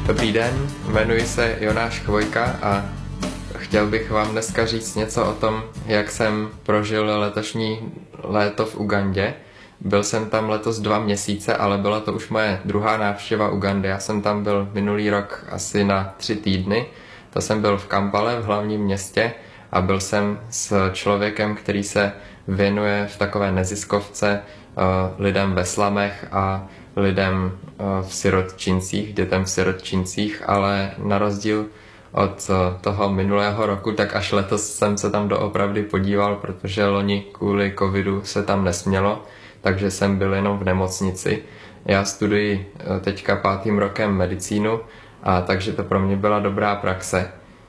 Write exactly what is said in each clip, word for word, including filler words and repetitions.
Dobrý den, jmenuji se Jonáš Chvojka a chtěl bych vám dneska říct něco o tom, jak jsem prožil letošní léto v Ugandě. Byl jsem tam letos dva měsíce, ale byla to už moje druhá návštěva Ugandy. Já jsem tam byl minulý rok asi na tři týdny. To jsem byl v Kampale, v hlavním městě, a byl jsem s člověkem, který se věnuje v takové neziskovce uh, lidem ve slamech a lidem uh, v sirotčincích, dětem v sirotčincích, ale na rozdíl od uh, toho minulého roku, tak až letos jsem se tam doopravdy podíval, protože loni kvůli covidu se tam nesmělo, takže jsem byl jenom v nemocnici. Já studuji uh, teďka pátým rokem medicínu, a takže to pro mě byla dobrá praxe.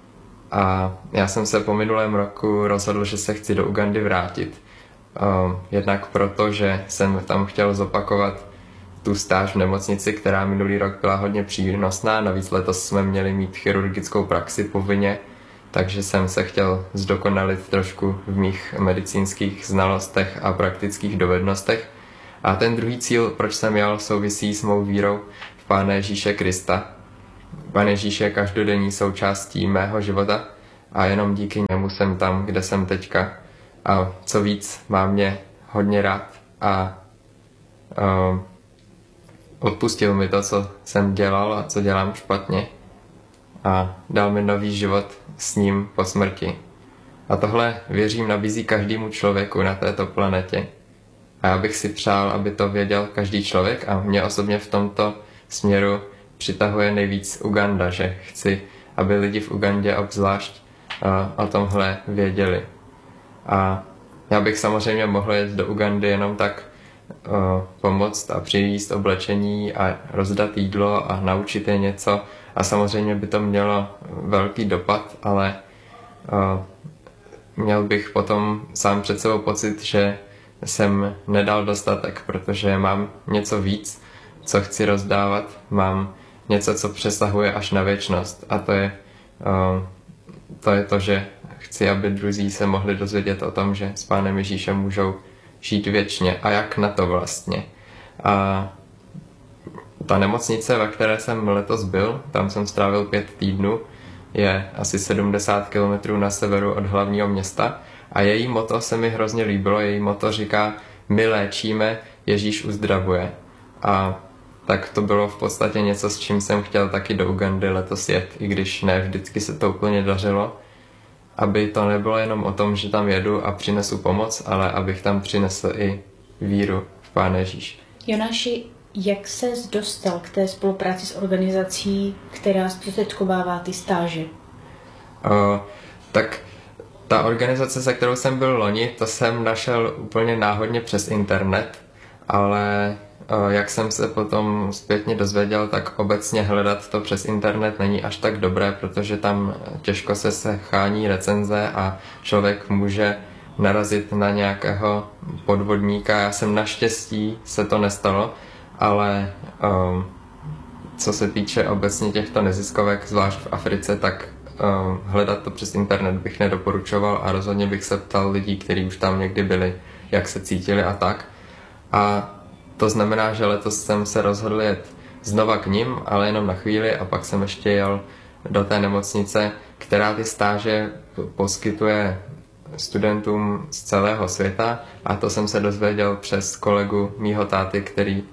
A já jsem se po minulém roku rozhodl, že se chci do Ugandy vrátit. Uh, jednak proto, že jsem tam chtěl zopakovat tu stáž v nemocnici, která minulý rok byla hodně přínosná. Navíc letos jsme měli mít chirurgickou praxi povinně, takže jsem se chtěl zdokonalit trošku v mých medicínských znalostech a praktických dovednostech. A ten druhý cíl, proč jsem jel, souvisí s mou vírou v Pána Ježíše Krista. Pán Ježíš je každodenní součástí mého života a jenom díky němu jsem tam, kde jsem teďka. A co víc, má mě hodně rád a uh, odpustil mi to, co jsem dělal a co dělám špatně, a dal mi nový život s ním po smrti. A tohle, věřím, nabízí každému člověku na této planetě. A já bych si přál, aby to věděl každý člověk, a mě osobně v tomto směru přitahuje nejvíc Uganda, že chci, aby lidi v Ugandě obzvlášť uh, o tomhle věděli. A já bych samozřejmě mohl jet do Ugandy jenom tak uh, pomoct a přivízt oblečení a rozdat jídlo a naučit je něco. A samozřejmě by to mělo velký dopad, ale uh, měl bych potom sám před sebou pocit, že jsem nedal dostatek, protože mám něco víc, co chci rozdávat. Mám něco, co přesahuje až na věčnost, a to je, uh, to je to, že chci, aby druzí se mohli dozvědět o tom, že s Pánem Ježíšem můžou žít věčně. A jak na to vlastně? A ta nemocnice, ve které jsem letos byl, tam jsem strávil pět týdnů, je asi sedmdesát kilometrů na severu od hlavního města, a její motto se mi hrozně líbilo. Její motto říká: my léčíme, Ježíš uzdravuje. A tak to bylo v podstatě něco, s čím jsem chtěl taky do Ugandy letos jet, i když ne vždycky se to úplně dařilo. Aby to nebylo jenom o tom, že tam jedu a přinesu pomoc, ale abych tam přinesl i víru v Pána Ježíše. Jonáši, jak ses dostal k té spolupráci s organizací, která zprostředkovává ty stáže? O, tak ta organizace, se kterou jsem byl loni, to jsem našel úplně náhodně přes internet, ale jak jsem se potom zpětně dozvěděl, tak obecně hledat to přes internet není až tak dobré, protože tam těžko se schání recenze a člověk může narazit na nějakého podvodníka. Já jsem naštěstí, se to nestalo, ale um, co se týče obecně těchto neziskovek, zvlášť v Africe, tak um, hledat to přes internet bych nedoporučoval, a rozhodně bych se ptal lidí, kteří už tam někdy byli, jak se cítili a tak. A to znamená, že letos jsem se rozhodl jet znova k nim, ale jenom na chvíli, a pak jsem ještě jel do té nemocnice, která ty stáže poskytuje studentům z celého světa, a to jsem se dozvěděl přes kolegu mýho táty, který,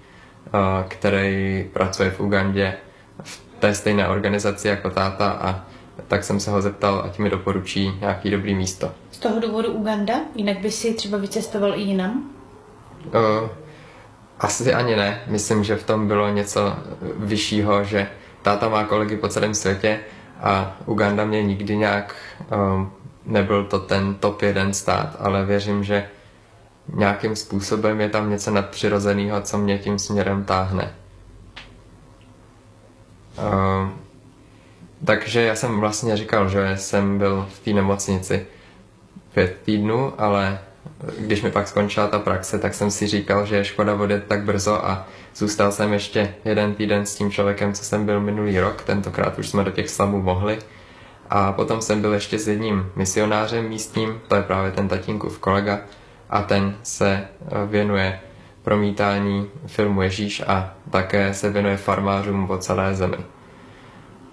který pracuje v Ugandě v té stejné organizaci jako táta, a tak jsem se ho zeptal, ať mi doporučí nějaký dobrý místo. Z toho důvodu Uganda? Jinak by si třeba vycestoval i jinam? Uh, Asi ani ne. Myslím, že v tom bylo něco vyššího, že táta má kolegy po celém světě a Uganda mě nikdy nějak um, nebyl to ten top jeden stát, ale věřím, že nějakým způsobem je tam něco nadpřirozeného, co mě tím směrem táhne. Um, takže já jsem vlastně říkal, že jsem byl v té nemocnici pět týdnů, ale když mi pak skončila ta praxe, tak jsem si říkal, že je škoda odjet tak brzo, a zůstal jsem ještě jeden týden s tím člověkem, co jsem byl minulý rok. Tentokrát už jsme do těch slamů mohli. A potom jsem byl ještě s jedním misionářem místním, to je právě ten tatínkův kolega, a ten se věnuje promítání filmu Ježíš a také se věnuje farmářům po celé zemi.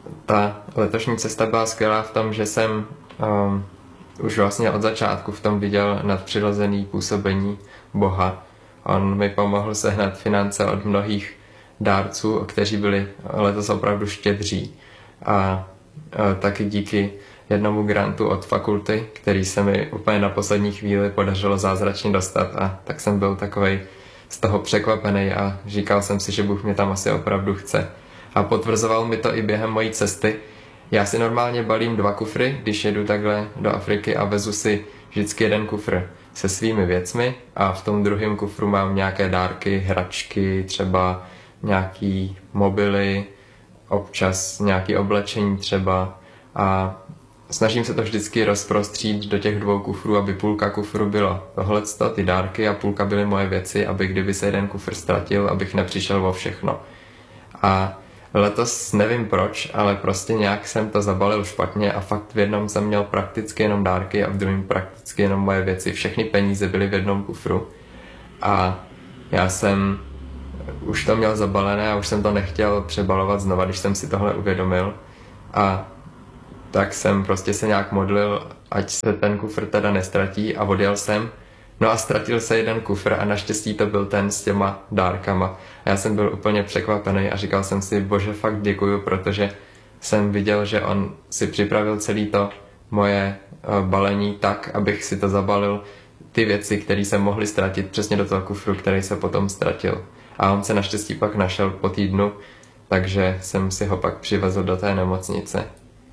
ta letošní cesta byla skvělá v tom, že jsem um, už vlastně od začátku v tom viděl nadpřirozený působení Boha. On mi pomohl sehnat finance od mnohých dárců, kteří byli letos opravdu štědří. A, a taky díky jednomu grantu od fakulty, který se mi úplně na poslední chvíli podařilo zázračně dostat, a tak jsem byl takovej z toho překvapený a říkal jsem si, že Bůh mě tam asi opravdu chce. A potvrzoval mi to i během mojí cesty. Já si normálně balím dva kufry, když jedu takhle do Afriky, a vezu si vždycky jeden kufr se svými věcmi a v tom druhém kufru mám nějaké dárky, hračky, třeba nějaký mobily, občas nějaké oblečení třeba, a snažím se to vždycky rozprostřít do těch dvou kufrů, aby půlka kufru bylo tohleto, ty dárky, a půlka byly moje věci, aby kdyby se jeden kufr ztratil, abych nepřišel o všechno. A letos nevím proč, ale prostě nějak jsem to zabalil špatně a fakt v jednom jsem měl prakticky jenom dárky a v druhém prakticky jenom moje věci. Všechny peníze byly v jednom kufru a já jsem už to měl zabalené a už jsem to nechtěl přebalovat znova, když jsem si tohle uvědomil. A tak jsem prostě se nějak modlil, ať se ten kufr teda nestratí, a odjel jsem. No a ztratil se jeden kufr a naštěstí to byl ten s těma dárkama. A já jsem byl úplně překvapený a říkal jsem si, Bože, fakt děkuju, protože jsem viděl, že on si připravil celý to moje balení tak, abych si to zabalil, ty věci, které se mohly ztratit, přesně do toho kufru, který se potom ztratil. A on se naštěstí pak našel po týdnu, takže jsem si ho pak přivezl do té nemocnice.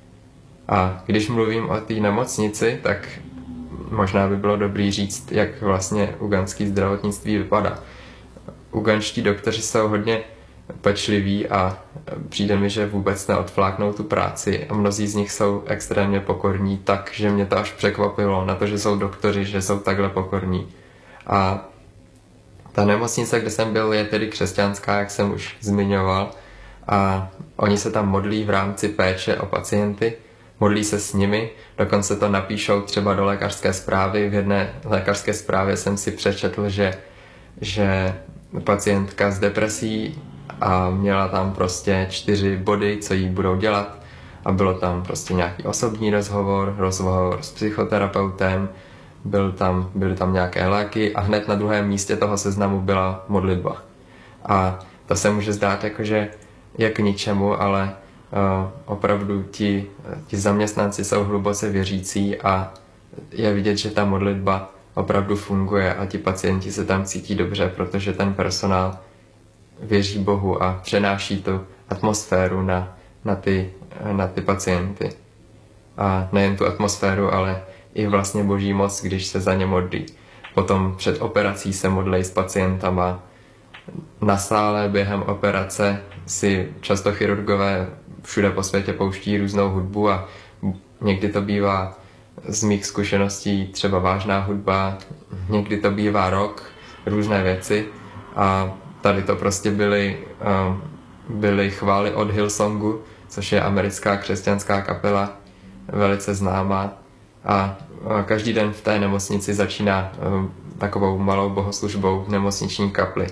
A když mluvím o té nemocnici, tak možná by bylo dobrý říct, jak vlastně ugandský zdravotnictví vypadá. Uganští doktoři jsou hodně pečliví a přijde mi, že vůbec neodfláknou tu práci, a mnozí z nich jsou extrémně pokorní, takže mě to až překvapilo na to, že jsou doktoři, že jsou takhle pokorní. A ta nemocnice, kde jsem byl, je tedy křesťanská, jak jsem už zmiňoval, a oni se tam modlí v rámci péče o pacienty, modlí se s nimi, dokonce to napíšou třeba do lékařské zprávy. V jedné lékařské zprávě jsem si přečetl, že, že pacientka s depresí a měla tam prostě čtyři body, co jí budou dělat, a bylo tam prostě nějaký osobní rozhovor, rozhovor s psychoterapeutem, byl tam, byly tam nějaké léky a hned na druhém místě toho seznamu byla modlitba. A to se může zdát jakože je k ničemu, ale uh, opravdu ti, ti zaměstnanci jsou hluboce věřící a je vidět, že ta modlitba opravdu funguje a ti pacienti se tam cítí dobře, protože ten personál věří Bohu a přenáší tu atmosféru na, na, ty, na ty pacienty. A nejen tu atmosféru, ale i vlastně Boží moc, když se za ně modlí. Potom před operací se modlí s pacientama. Na sále během operace si často chirurgové všude po světě pouští různou hudbu a někdy to bývá z mých zkušeností třeba vážná hudba, někdy to bývá rock, různé věci, a tady to prostě byly, byly chvály od Hillsongu, což je americká křesťanská kapela, velice známá, a každý den v té nemocnici začíná takovou malou bohoslužbou v nemocniční kapli.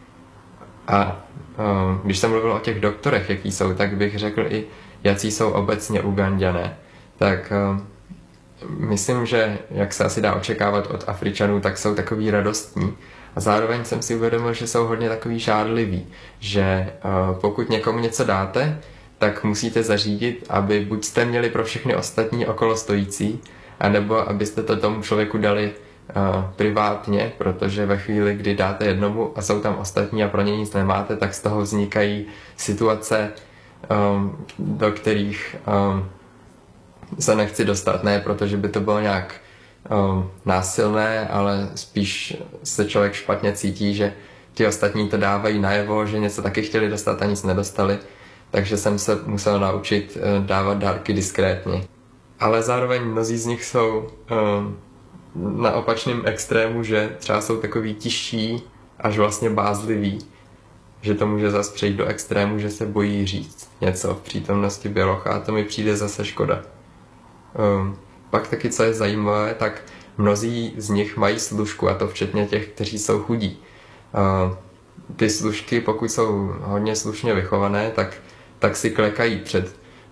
A když jsem mluvil o těch doktorech, jaký jsou, tak bych řekl i, jací jsou obecně Uganďané. Tak myslím, že jak se asi dá očekávat od Afričanů, tak jsou takový radostní. A zároveň jsem si uvědomil, že jsou hodně takový žádliví, že pokud někomu něco dáte, tak musíte zařídit, aby buď jste měli pro všechny ostatní okolo stojící, anebo abyste to tomu člověku dali uh, privátně, protože ve chvíli, kdy dáte jednomu a jsou tam ostatní a pro ně nic nemáte, tak z toho vznikají situace, um, do kterých um, se nechci dostat. Ne, protože by to bylo nějak um, násilné, ale spíš se člověk špatně cítí, že ti ostatní to dávají najevo, že něco taky chtěli dostat a nic nedostali. Takže jsem se musel naučit uh, dávat dárky diskrétně. Ale zároveň mnozí z nich jsou um, na opačném extrému, že třeba jsou takový tižší, až vlastně bázliví. Že to může zase přejít do extrému, že se bojí říct něco v přítomnosti bělocha, a to mi přijde zase škoda. Um, pak taky, co je zajímavé, tak mnozí z nich mají služku, a to včetně těch, kteří jsou chudí. Uh, ty služky, pokud jsou hodně slušně vychované, tak, tak si klekají před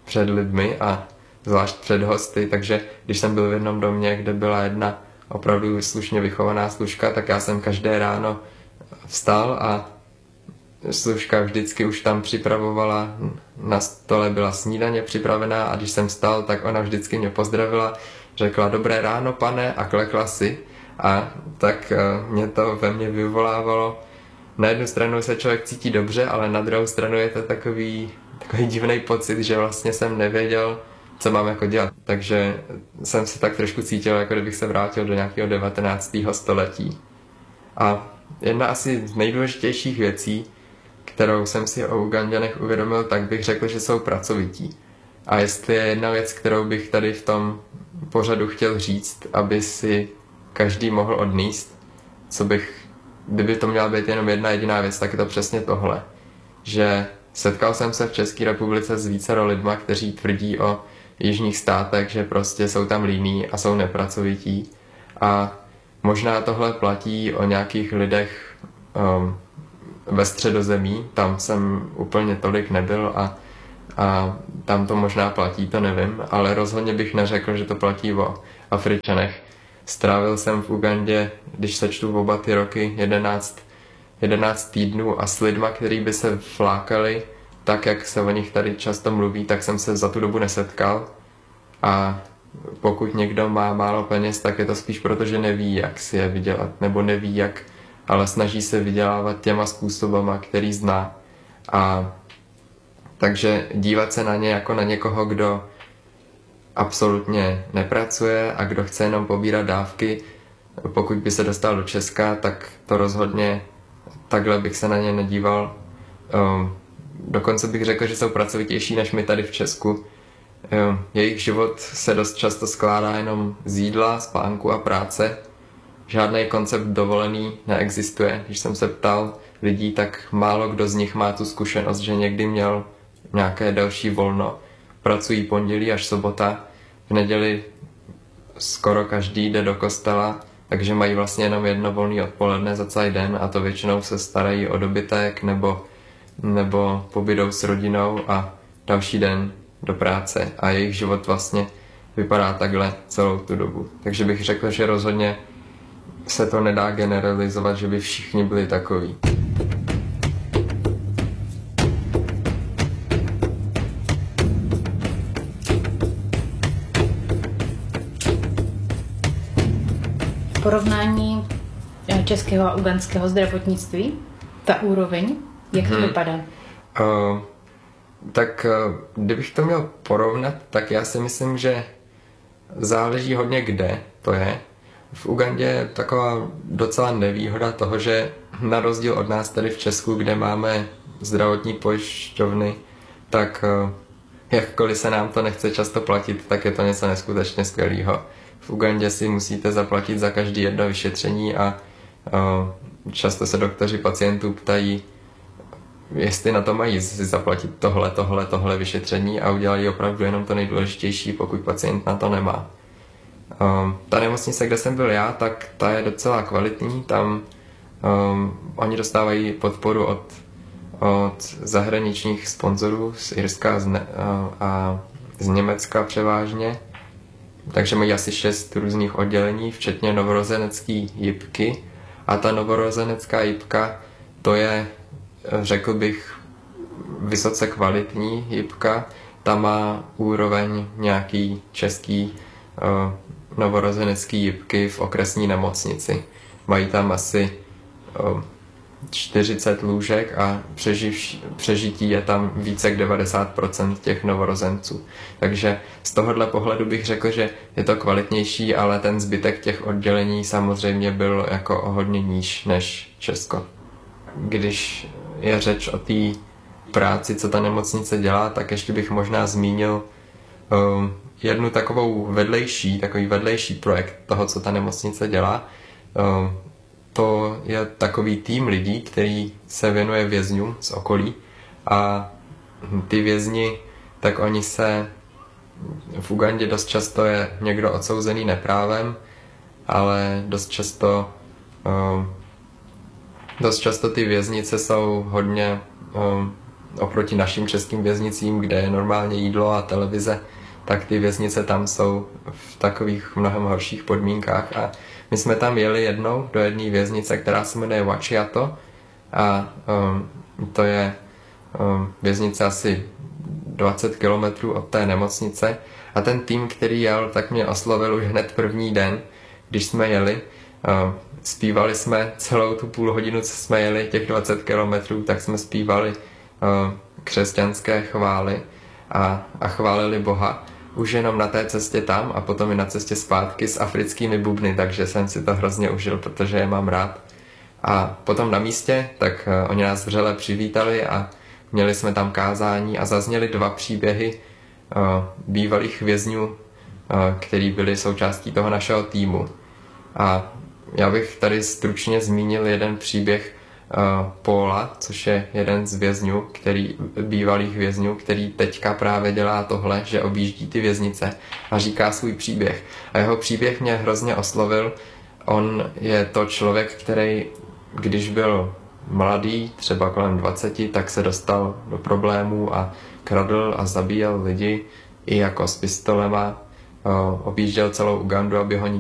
před lidmi a zvlášť před hosty, takže když jsem byl v jednom domě, kde byla jedna opravdu slušně vychovaná služka, tak já jsem každé ráno vstal a služka vždycky už tam připravovala, na stole byla snídaně připravená a když jsem vstal, tak ona vždycky mě pozdravila, řekla dobré ráno, pane, a klekla si. A tak mě to ve mně vyvolávalo. Na jednu stranu se člověk cítí dobře, ale na druhou stranu je to takový, takový divný pocit, že vlastně jsem nevěděl, co mám jako dělat. Takže jsem se tak trošku cítil, jako kdybych se vrátil do nějakého devatenáctého století. A jedna asi z nejdůležitějších věcí, kterou jsem si o Uganďanech uvědomil, tak bych řekl, že jsou pracovití. A jestli je jedna věc, kterou bych tady v tom pořadu chtěl říct, aby si každý mohl odníst, co bych, kdyby to měla být jenom jedna jediná věc, tak je to přesně tohle. Že setkal jsem se v České republice s vícero lidma, kteří tvrdí o jižních státech, že prostě jsou tam líní a jsou nepracovití. A možná tohle platí o nějakých lidech um, ve Středozemí, tam jsem úplně tolik nebyl a, a tam to možná platí, to nevím, ale rozhodně bych neřekl, že to platí o Afričanech. Strávil jsem v Ugandě, když sečtu oba ty roky, jedenáct týdnů a s lidma, který by se flákali, tak jak se o nich tady často mluví, tak jsem se za tu dobu nesetkal. A pokud někdo má málo peněz, tak je to spíš proto, že neví, jak si je vydělat, nebo neví, jak, ale snaží se vydělávat těma způsobama, který zná. A takže dívat se na ně jako na někoho, kdo absolutně nepracuje a kdo chce jenom pobírat dávky, pokud by se dostal do Česka, tak to rozhodně takhle bych se na ně nedíval. Um, dokonce bych řekl, že jsou pracovitější než my tady v Česku. Um, jejich život se dost často skládá jenom z jídla, spánku a práce. Žádný koncept dovolený neexistuje. Když jsem se ptal lidí, tak málo kdo z nich má tu zkušenost, že někdy měl nějaké delší volno. Pracují pondělí až sobota, v neděli skoro každý jde do kostela, takže mají vlastně jenom jedno volné odpoledne za celý den a to většinou se starají o dobytek nebo, nebo pobydou s rodinou a další den do práce a jejich život vlastně vypadá takhle celou tu dobu. Takže bych řekl, že rozhodně se to nedá generalizovat, že by všichni byli takoví. Porovnání českého a ugandského zdravotnictví, ta úroveň, jak to hmm. vypadá? Uh, tak uh, kdybych to měl porovnat, tak já si myslím, že záleží hodně kde to je. V Ugandě je taková docela nevýhoda toho, že na rozdíl od nás tady v Česku, kde máme zdravotní pojišťovny, tak uh, jakkoliv se nám to nechce často platit, tak je to něco neskutečně skvělého. V Ugandě si musíte zaplatit za každý jedno vyšetření a uh, často se doktoři pacientů ptají, jestli na to mají si zaplatit tohle, tohle, tohle vyšetření a udělají opravdu jenom to nejdůležitější, pokud pacient na to nemá. Uh, ta nemocnice, kde jsem byl já, tak ta je docela kvalitní, tam um, oni dostávají podporu od, od zahraničních sponzorů z Irska z ne, uh, a z Německa převážně. Takže mají asi šest různých oddělení, včetně novorozenecké jipky. A ta novorozenecká jipka, to je, řekl bych, vysoce kvalitní jipka. Ta má úroveň nějaký český uh, novorozenecký jipky v okresní nemocnici. Mají tam asi uh, čtyřicet lůžek a přeživ, přežití je tam více jak devadesát procent těch novorozenců. Takže z tohohle pohledu bych řekl, že je to kvalitnější, ale ten zbytek těch oddělení samozřejmě byl jako o hodně níž než Česko. Když je řeč o té práci, co ta nemocnice dělá, tak ještě bych možná zmínil um, jednu takovou vedlejší, takový vedlejší projekt toho, co ta nemocnice dělá. Um, To je takový tým lidí, který se věnuje vězňům z okolí a ty vězni, tak oni se v Ugandě dost často je někdo odsouzený neprávem, ale dost často um, dost často ty věznice jsou hodně um, oproti našim českým věznicím, kde je normálně jídlo a televize, tak ty věznice tam jsou v takových mnohem horších podmínkách. A my jsme tam jeli jednou do jedné věznice, která se jmenuje Huachiato, a um, to je um, věznice asi dvacet kilometrů od té nemocnice. A ten tým, který jel, tak mě oslovil už hned první den, když jsme jeli. Uh, zpívali jsme celou tu půl hodinu, co jsme jeli, těch dvacet kilometrů, tak jsme zpívali uh, křesťanské chvály a, a chválili Boha. Už jenom na té cestě tam a potom i na cestě zpátky s africkými bubny, takže jsem si to hrozně užil, protože je mám rád. A potom na místě, tak uh, oni nás vřele přivítali a měli jsme tam kázání a zazněly dva příběhy uh, bývalých vězňů, uh, který byli součástí toho našeho týmu. A já bych tady stručně zmínil jeden příběh uh, Paula, což je jeden z vězňů, který, bývalých vězňů, který teďka právě dělá tohle, že objíždí ty věznice a říká svůj příběh. A jeho příběh mě hrozně oslovil. On je to člověk, který, když byl mladý, třeba kolem dvaceti, tak se dostal do problémů a kradl a zabíjel lidi i jako s pistolema. Uh, objížděl celou Ugandu, aby ho